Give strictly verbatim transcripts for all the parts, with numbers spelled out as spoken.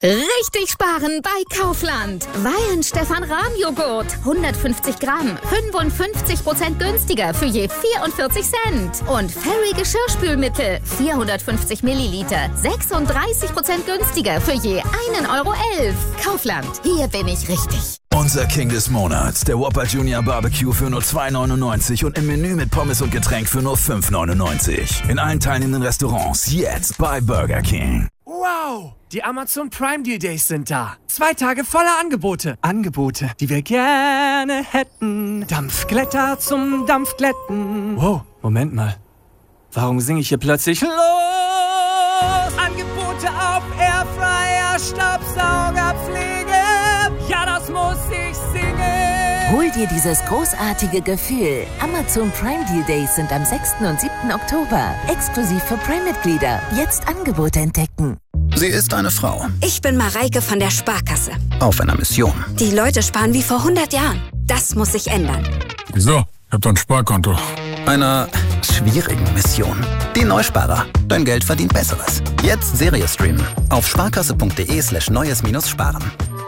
Richtig sparen bei Kaufland. Weyen Stefan Rahm Joghurt. hundertfünfzig Gramm. fünfundfünfzig Prozent günstiger für je vierundvierzig Cent. Und Fairy Geschirrspülmittel. vierhundertfünfzig Milliliter. sechsunddreißig Prozent günstiger für je einen Euro elf. Kaufland. Hier bin ich richtig. Unser King des Monats, der Whopper Junior Barbecue für nur zwei neunundneunzig und im Menü mit Pommes und Getränk für nur fünf neunundneunzig. In allen teilnehmenden Restaurants jetzt bei Burger King. Wow, die Amazon Prime Deal Days sind da. Zwei Tage voller Angebote. Angebote, die wir gerne hätten. Dampfglätter zum Dampfglätten. Wow, Moment mal. Warum singe ich hier plötzlich los? Angebote auf Airfryer, Staubsaugerpflege. Ja, das muss ich singen. Hol dir dieses großartige Gefühl. Amazon Prime Deal Days sind am sechsten und siebten Oktober. Exklusiv für Prime-Mitglieder. Jetzt Angebote entdecken. Sie ist eine Frau. Ich bin Mareike von der Sparkasse. Auf einer Mission. Die Leute sparen wie vor hundert Jahren. Das muss sich ändern. Wieso? Ich hab doch ein Sparkonto. Einer schwierigen Mission. Die Neusparer. Dein Geld verdient Besseres. Jetzt Serie streamen. Auf sparkasse.de slash neues minus sparen.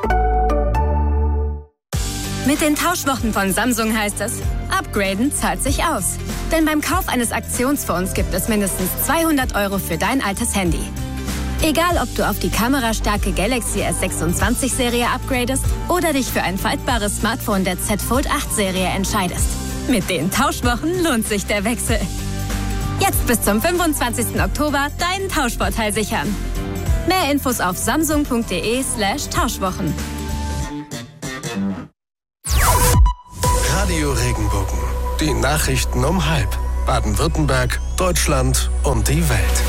Mit den Tauschwochen von Samsung heißt es, upgraden zahlt sich aus. Denn beim Kauf eines Aktionsfonds gibt es mindestens zweihundert Euro für dein altes Handy. Egal, ob du auf die kamerastarke Galaxy S sechsundzwanzig Serie upgradest oder dich für ein faltbares Smartphone der Z Fold acht Serie entscheidest. Mit den Tauschwochen lohnt sich der Wechsel. Jetzt bis zum fünfundzwanzigsten Oktober deinen Tauschvorteil sichern. Mehr Infos auf samsung.de slash Tauschwochen. Radio Regenbogen. Die Nachrichten um halb. Baden-Württemberg, Deutschland und die Welt.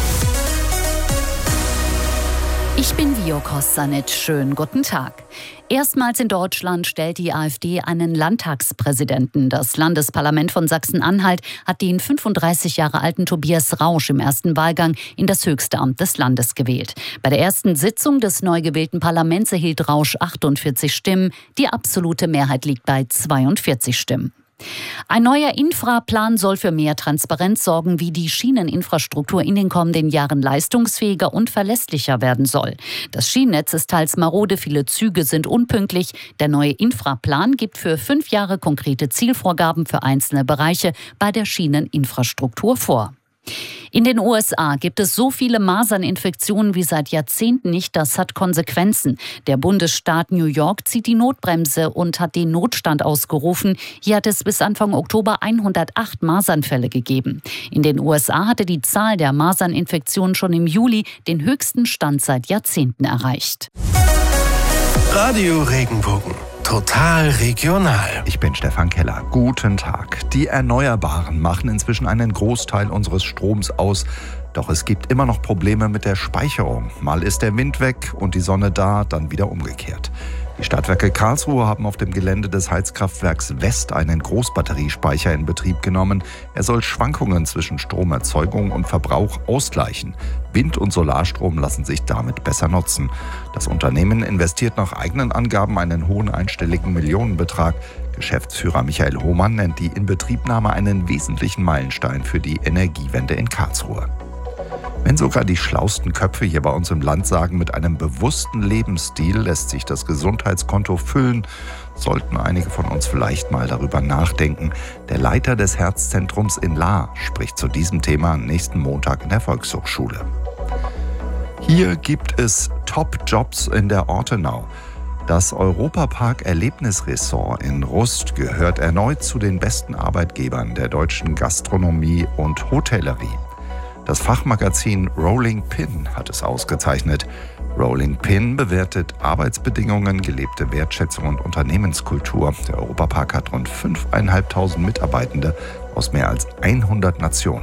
Ich bin Vio Kostanic. Schönen guten Tag. Erstmals in Deutschland stellt die AfD einen Landtagspräsidenten. Das Landesparlament von Sachsen-Anhalt hat den fünfunddreißig Jahre alten Tobias Rausch im ersten Wahlgang in das höchste Amt des Landes gewählt. Bei der ersten Sitzung des neu gewählten Parlaments erhielt Rausch achtundvierzig Stimmen. Die absolute Mehrheit liegt bei zweiundvierzig Stimmen. Ein neuer Infraplan soll für mehr Transparenz sorgen, wie die Schieneninfrastruktur in den kommenden Jahren leistungsfähiger und verlässlicher werden soll. Das Schienennetz ist teils marode, viele Züge sind unpünktlich. Der neue Infraplan gibt für fünf Jahre konkrete Zielvorgaben für einzelne Bereiche bei der Schieneninfrastruktur vor. In den U S A gibt es so viele Maserninfektionen wie seit Jahrzehnten nicht. Das hat Konsequenzen. Der Bundesstaat New York zieht die Notbremse und hat den Notstand ausgerufen. Hier hat es bis Anfang Oktober hundertacht Masernfälle gegeben. In den U S A hatte die Zahl der Maserninfektionen schon im Juli den höchsten Stand seit Jahrzehnten erreicht. Radio Regenbogen. Total regional. Ich bin Stefan Keller. Guten Tag. Die Erneuerbaren machen inzwischen einen Großteil unseres Stroms aus. Doch es gibt immer noch Probleme mit der Speicherung. Mal ist der Wind weg und die Sonne da, dann wieder umgekehrt. Die Stadtwerke Karlsruhe haben auf dem Gelände des Heizkraftwerks West einen Großbatteriespeicher in Betrieb genommen. Er soll Schwankungen zwischen Stromerzeugung und Verbrauch ausgleichen. Wind- und Solarstrom lassen sich damit besser nutzen. Das Unternehmen investiert nach eigenen Angaben einen hohen einstelligen Millionenbetrag. Geschäftsführer Michael Hohmann nennt die Inbetriebnahme einen wesentlichen Meilenstein für die Energiewende in Karlsruhe. Wenn sogar die schlausten Köpfe hier bei uns im Land sagen, mit einem bewussten Lebensstil lässt sich das Gesundheitskonto füllen, sollten einige von uns vielleicht mal darüber nachdenken. Der Leiter des Herzzentrums in Lahr spricht zu diesem Thema nächsten Montag in der Volkshochschule. Hier gibt es Top-Jobs in der Ortenau. Das Europapark Erlebnisressort in Rust gehört erneut zu den besten Arbeitgebern der deutschen Gastronomie und Hotellerie. Das Fachmagazin Rolling Pin hat es ausgezeichnet. Rolling Pin bewertet Arbeitsbedingungen, gelebte Wertschätzung und Unternehmenskultur. Der Europapark hat rund fünftausendfünfhundert Mitarbeitende aus mehr als hundert Nationen.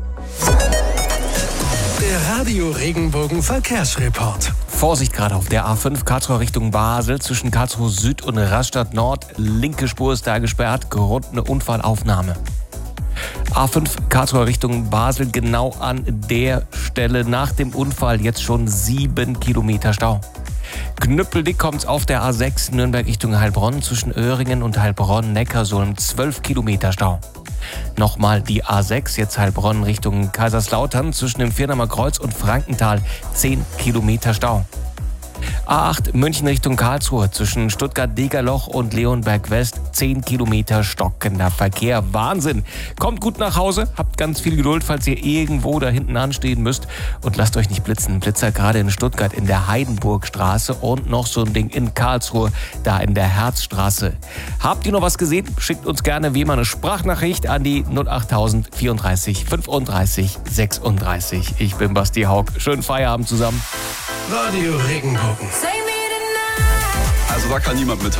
Der Radio Regenbogen Verkehrsreport. Vorsicht gerade auf der A fünf Karlsruhe Richtung Basel zwischen Karlsruhe Süd und Rastatt Nord. Linke Spur ist da gesperrt, Grund eine Unfallaufnahme. A fünf Karlsruhe Richtung Basel, genau an der Stelle nach dem Unfall jetzt schon sieben Kilometer Stau. Knüppeldick kommt's auf der A sechs Nürnberg Richtung Heilbronn zwischen Öhringen und Heilbronn-Neckarsulm, zwölf Kilometer Stau. Nochmal die A sechs, jetzt Heilbronn Richtung Kaiserslautern zwischen dem Viernheimer Kreuz und Frankenthal, zehn Kilometer Stau. A acht München Richtung Karlsruhe zwischen Stuttgart-Degerloch und Leonberg West. zehn Kilometer stockender Verkehr. Wahnsinn. Kommt gut nach Hause, habt ganz viel Geduld, falls ihr irgendwo da hinten anstehen müsst. Und lasst euch nicht blitzen. Blitzer gerade in Stuttgart in der Heidenburgstraße und noch so ein Ding in Karlsruhe, da in der Herzstraße. Habt ihr noch was gesehen? Schickt uns gerne wie immer eine Sprachnachricht an die null acht tausend vierunddreißig fünfunddreißig sechsunddreißig. Ich bin Basti Haug. Schönen Feierabend zusammen. Radio Regenbogen. Also da kann niemand mit